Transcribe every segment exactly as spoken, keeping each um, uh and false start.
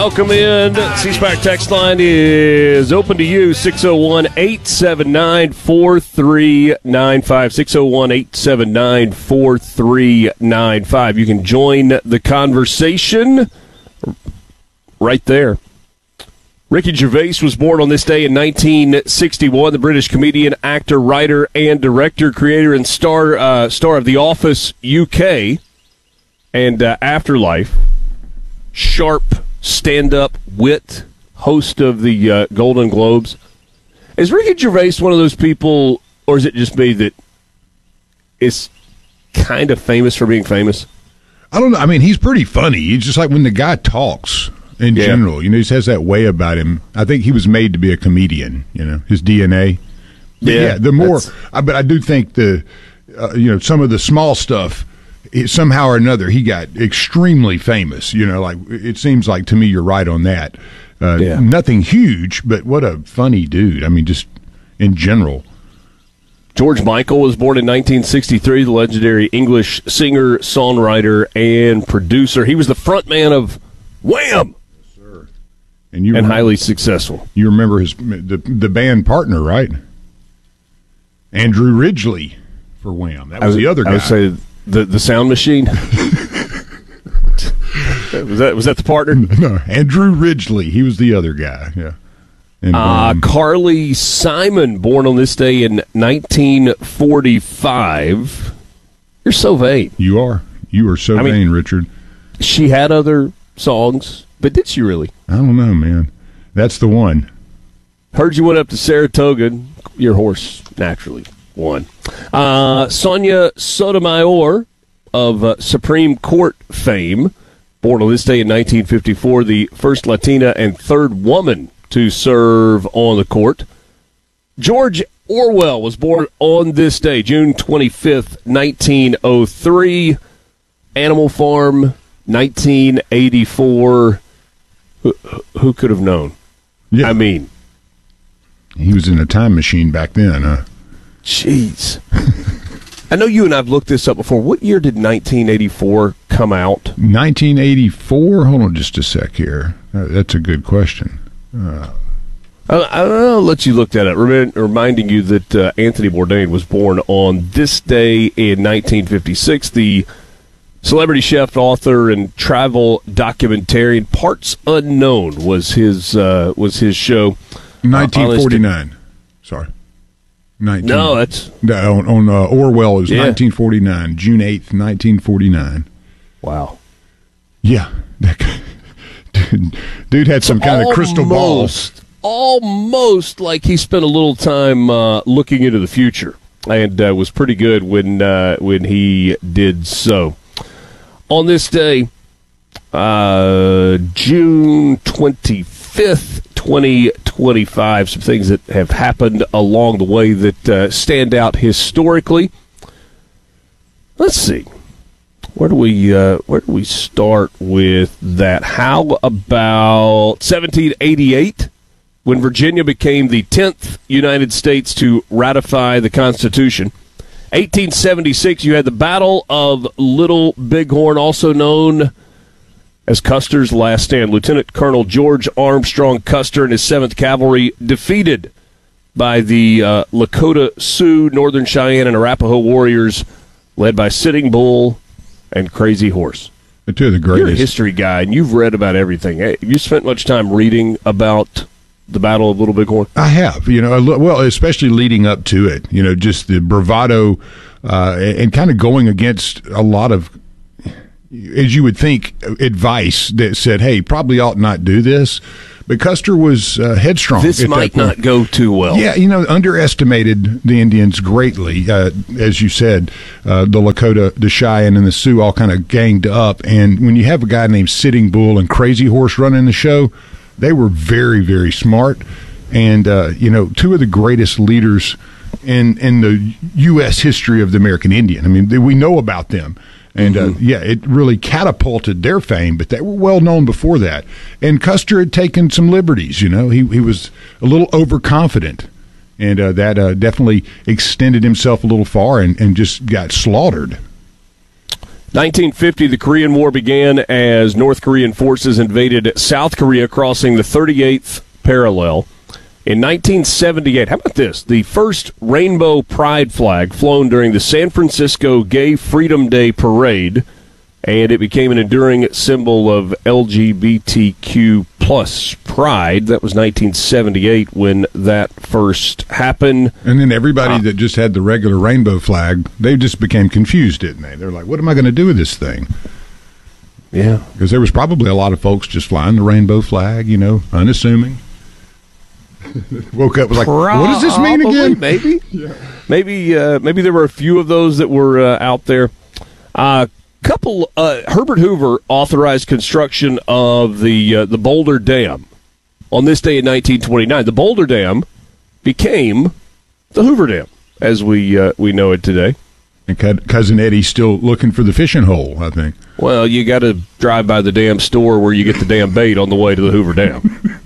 Welcome in. C-Spire text line is open to you, six oh one, eight seven nine, four three nine five, six oh one, eight seven nine, four three nine five. You can join the conversation right there. Ricky Gervais was born on this day in nineteen sixty-one. The British comedian, actor, writer, and director, creator, and star uh, star of The Office U K and uh, Afterlife. Sharp stand-up wit, host of the uh, Golden Globes. Is Ricky Gervais one of those people, or is it just me that is kind of famous for being famous? I don't know. I mean, he's pretty funny. He's just like when the guy talks in yeah. general. You know, he just has that way about him. I think he was made to be a comedian, you know, his D N A. But yeah, yeah, the more, I, but I do think the, uh, you know, some of the small stuff, it, somehow or another, he got extremely famous. You know, like it seems like to me you're right on that. Uh, yeah. Nothing huge, but what a funny dude. I mean, just in general. George Michael was born in nineteen sixty-three, the legendary English singer, songwriter, and producer. He was the frontman of Wham! Yes, sir. And, you and remember, highly successful. You remember his the, the band partner, right? Andrew Ridgeley for Wham! That was, was the other guy. I would say the, the sound machine. was that was that the partner? No, Andrew Ridgeley. He was the other guy, yeah. Uh, um, Carly Simon, born on this day in nineteen forty-five. You're so vain. You are. You are so I vain, mean, Richard. She had other songs, but did she really? I don't know, man. That's the one. Heard you went up to Saratoga. Your horse naturally won. Uh, Sonia Sotomayor of uh, Supreme Court fame, born on this day in nineteen fifty-four, the first Latina and third woman to serve on the court. George Orwell was born on this day, June twenty-fifth, nineteen oh three. Animal Farm, nineteen eighty-four. Who, who could have known? Yeah. I mean, he was in a time machine back then, huh? Jeez. I know you and I've looked this up before. What year did nineteen eighty-four come out? nineteen eighty-four? Hold on just a sec here. Uh, that's a good question. Uh, I'll let you look that up. Remind, reminding you that uh, Anthony Bourdain was born on this day in nineteen fifty-six. The celebrity chef, author, and travel documentarian. Parts Unknown was his uh, was his show. nineteen forty-nine. Uh, Sorry. nineteen No, that's no, on, on uh, Orwell is yeah. nineteen forty-nine, June eighth, nineteen forty-nine. Wow. Yeah. Dude, dude had some kind of crystal ball. Almost like he spent a little time uh, looking into the future, and uh, was pretty good when uh, when he did so. On this day, uh, June twenty-fifth, twenty twenty-five, some things that have happened along the way that uh, stand out historically. Let's see. Where do we uh, where do we start with that? How about seventeen eighty-eight, when Virginia became the tenth United States to ratify the Constitution? eighteen seventy-six, you had the Battle of Little Bighorn, also known as Custer's Last Stand. Lieutenant Colonel George Armstrong Custer and his seventh Cavalry defeated by the uh, Lakota Sioux, Northern Cheyenne, and Arapaho warriors led by Sitting Bull and Crazy Horse. The two of the greatest. You're a history guy, and you've read about everything. Have you spent much time reading about the Battle of Little Bighorn? I have, you know, well, especially leading up to it, you know, just the bravado uh, and kind of going against a lot of, as you would think, advice that said, hey, probably ought not do this. But Custer was uh, headstrong. This might not go too well. Yeah, you know, underestimated the Indians greatly. Uh, as you said, uh, the Lakota, the Cheyenne, and the Sioux all kind of ganged up. And when you have a guy named Sitting Bull and Crazy Horse running the show, they were very, very smart. And, uh, you know, two of the greatest leaders in, in the U S history of the American Indian. I mean, we know about them. And, uh, mm-hmm. yeah, it really catapulted their fame, but they were well known before that. And Custer had taken some liberties, you know. He he was a little overconfident, and uh, that uh, definitely extended himself a little far and, and just got slaughtered. nineteen fifty, the Korean War began as North Korean forces invaded South Korea, crossing the thirty-eighth parallel. In nineteen seventy-eight, how about this? The first rainbow pride flag flown during the San Francisco Gay Freedom Day Parade, and it became an enduring symbol of L G B T Q plus pride. That was nineteen seventy-eight when that first happened. And then everybody uh, that just had the regular rainbow flag, they just became confused, didn't they? They're like, what am I going to do with this thing? Yeah. Because there was probably a lot of folks just flying the rainbow flag, you know, unassuming. Woke up was like, Probably, what does this mean again? Maybe, yeah. maybe, uh, maybe there were a few of those that were uh, out there. Uh, couple. Uh, Herbert Hoover authorized construction of the uh, the Boulder Dam on this day in nineteen twenty-nine. The Boulder Dam became the Hoover Dam as we uh, we know it today. And Cousin Eddie's still looking for the fishing hole, I think. Well, you got to drive by the damn store where you get the damn bait on the way to the Hoover Dam.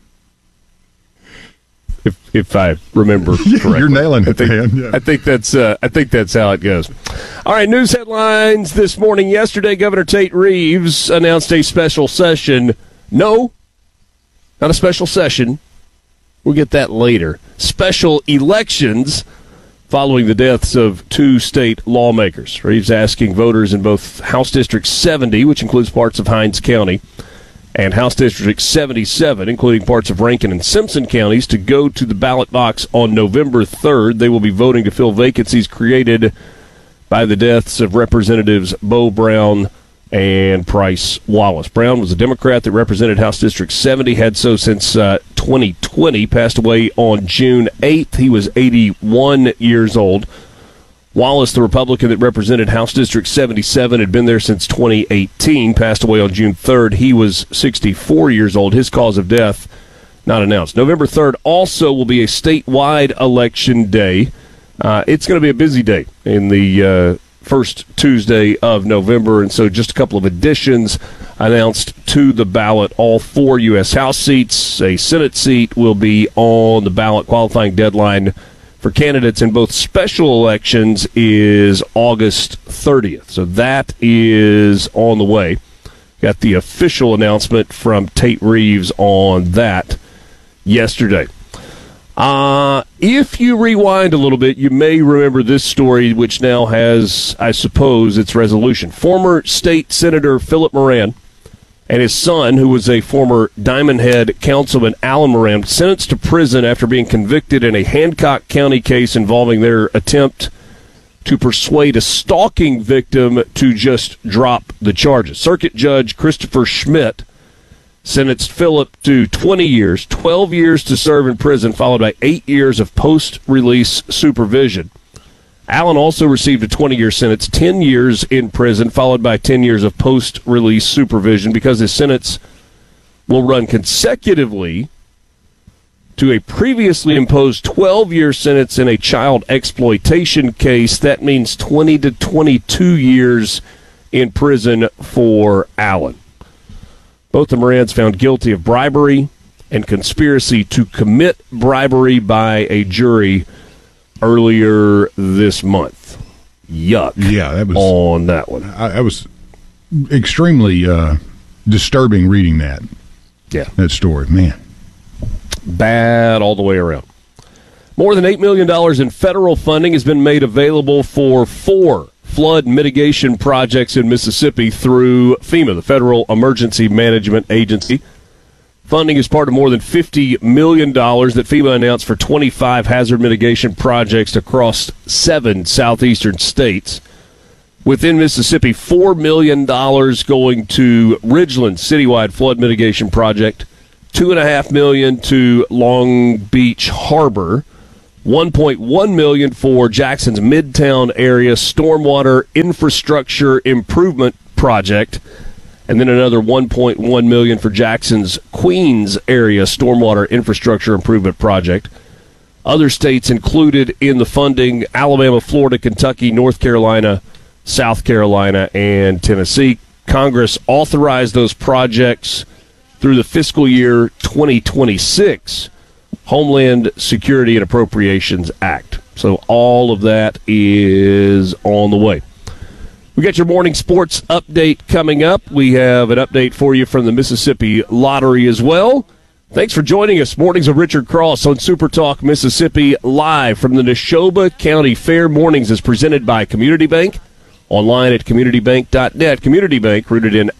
If, if I remember correctly. You're nailing it, I think, man. Yeah. I think that's uh, I think that's how it goes. All right, news headlines this morning. Yesterday, Governor Tate Reeves announced a special session. No, not a special session. We'll get that later. Special elections following the deaths of two state lawmakers. Reeves asking voters in both House District seventy, which includes parts of Hinds County, and House District seventy-seven, including parts of Rankin and Simpson counties, to go to the ballot box on November third. They will be voting to fill vacancies created by the deaths of Representatives Bo Brown and Price Wallace. Brown was a Democrat that represented House District seventy, had so since uh, twenty twenty, passed away on June eighth. He was eighty-one years old. Wallace, the Republican that represented House District seventy-seven, had been there since twenty eighteen, passed away on June third. He was sixty-four years old. His cause of death not announced. November third also will be a statewide election day. Uh, it's going to be a busy day in the uh, first Tuesday of November, and so just a couple of additions announced to the ballot. All four U S House seats, a Senate seat will be on the ballot. Qualifying deadline for candidates in both special elections is August thirtieth. So that is on the way. Got the official announcement from Tate Reeves on that yesterday. Uh, if you rewind a little bit, you may remember this story, which now has, I suppose, its resolution. Former state senator Philip Moran and his son, who was a former Diamond Head councilman, Alan Moran, sentenced to prison after being convicted in a Hancock County case involving their attempt to persuade a stalking victim to just drop the charges. Circuit Judge Christopher Schmidt sentenced Philip to twenty years, twelve years to serve in prison, followed by eight years of post-release supervision. Allen also received a twenty-year sentence, ten years in prison, followed by ten years of post-release supervision. Because his sentence will run consecutively to a previously imposed twelve-year sentence in a child exploitation case, that means twenty to twenty-two years in prison for Allen. Both the Morans found guilty of bribery and conspiracy to commit bribery by a jury earlier this month. Yuck. Yeah, that was on that one. I, I was extremely uh, disturbing reading that. Yeah, that story, man. Bad all the way around. More than eight million dollars in federal funding has been made available for four flood mitigation projects in Mississippi through FEMA, the Federal Emergency Management Agency. Funding is part of more than fifty million dollars that FEMA announced for twenty-five hazard mitigation projects across seven southeastern states. Within Mississippi, four million dollars going to Ridgeland Citywide Flood Mitigation Project, two point five million dollars to Long Beach Harbor, one point one million dollars for Jackson's Midtown area stormwater infrastructure improvement project, and then another one point one million dollars for Jackson's Queens area stormwater infrastructure improvement project. Other states included in the funding: Alabama, Florida, Kentucky, North Carolina, South Carolina, and Tennessee. Congress authorized those projects through the fiscal year twenty twenty-six Homeland Security and Appropriations Act. So all of that is on the way. We got your morning sports update coming up. We have an update for you from the Mississippi Lottery as well. Thanks for joining us. Mornings of Richard Cross on Super Talk Mississippi, live from the Neshoba County Fair. Mornings is presented by Community Bank. Online at community bank dot net. Community Bank, rooted in